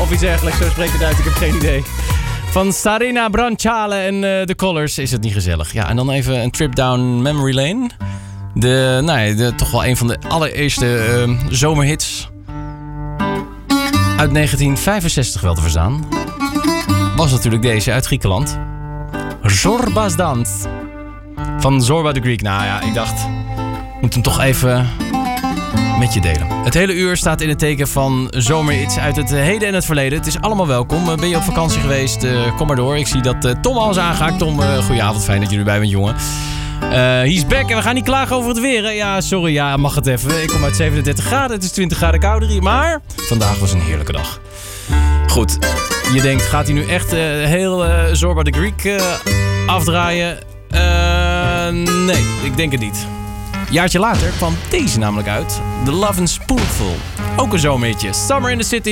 Of iets dergelijks, zo spreek ik het uit, ik heb geen idee. Van Sarina Branciale en The Colors is het niet gezellig. Ja, en dan even een trip down memory lane. Toch wel een van de allereerste zomerhits uit 1965 wel te verstaan. Was natuurlijk deze uit Griekenland. Zorba's Dans. Van Zorba the Greek. Nou ja, ik dacht, ik moet hem toch even met je delen. Het hele uur staat in het teken van zomerhits uit het heden en het verleden. Het is allemaal welkom. Ben je op vakantie geweest? Kom maar door. Ik zie dat Tom al is aangehaakt. Tom, goedenavond. Fijn dat je erbij bent, jongen. He's back en we gaan niet klagen over het weer. Hè? Ja, sorry, ja, mag het even. Ik kom uit 37 graden. Het is 20 graden kouder hier. Maar vandaag was een heerlijke dag. Goed, je denkt, gaat hij nu echt heel Zorba the Greek afdraaien? Nee, ik denk het niet. Een jaartje later kwam deze namelijk uit. The Love and Spoonful. Ook een zomerhitje. Summer in the City.